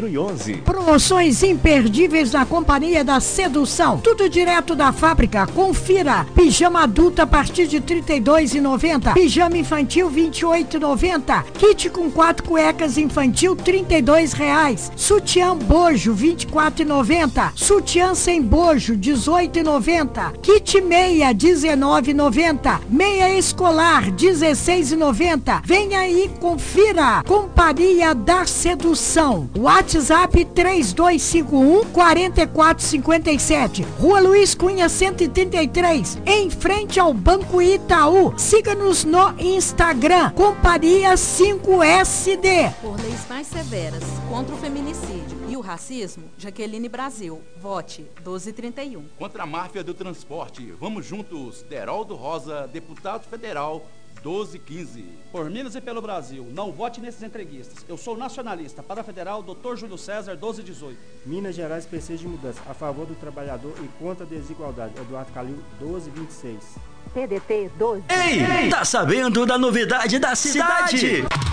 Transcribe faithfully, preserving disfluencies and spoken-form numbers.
quatro e onze. Promoções imperdíveis na Companhia da Sedução. Tudo direto da fábrica. Confira. Pijama adulto a partir de trinta e dois reais e noventa centavos. Pijama infantil vinte e oito reais e noventa centavos. Kit com quatro cuecas infantil trinta e dois reais. Sutiã bojo vinte e quatro reais e noventa centavos. Sutiã sem bojo dezoito reais e noventa centavos. Kit meia dezenove reais e noventa centavos. Meia escolar dezesseis reais e noventa centavos. Venha aí, confira. Companhia da Sedução. WhatsApp três dois cinco um, quatro quatro cinco sete. Rua Luiz Cunha cento e trinta e três, em frente ao Banco Itaú. Siga-nos no Instagram, Companhia cinco S D. Por leis mais severas contra o feminicídio e o racismo, Jaqueline Brasil. Vote doze trinta e um. Contra a máfia do transporte, vamos juntos. Deraldo Rosa, deputado federal, doze quinze. Por Minas e pelo Brasil, não vote nesses entreguistas. Eu sou nacionalista. Para a federal, doutor Júlio César, doze dezoito. Minas Gerais, P C de mudança. A favor do trabalhador e contra a desigualdade. Eduardo Calil, doze vinte e seis. P D T doze. Ei, tá sabendo da novidade da cidade?